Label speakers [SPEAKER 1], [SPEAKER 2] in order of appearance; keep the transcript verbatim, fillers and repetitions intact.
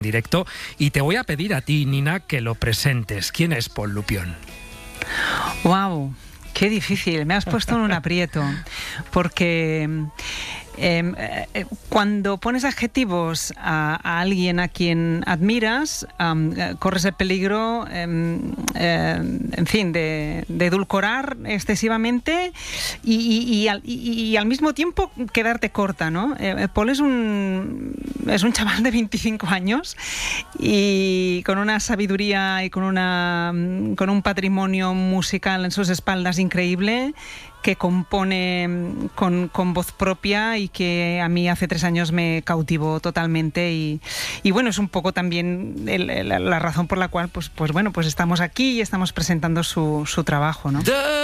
[SPEAKER 1] directo y te voy a pedir a ti, Nina, que lo presentes. ¿Quién es Pol Lupión?
[SPEAKER 2] Wow, qué difícil, me has puesto en un aprieto, porque eh, eh, cuando pones adjetivos a, a alguien a quien admiras, um, corres el peligro, eh, eh, en fin, de, de edulcorar excesivamente y, y, y, al, y, y al mismo tiempo quedarte corta, ¿no? Eh, Pol es un, es un chaval de veinticinco años y con una sabiduría y con, una, con un patrimonio musical en sus espaldas increíble, que compone con, con voz propia y que a mí hace tres años me cautivó totalmente y, y bueno, es un poco también el, el, la razón por la cual pues, pues bueno, pues estamos aquí y estamos presentando su, su trabajo, ¿no?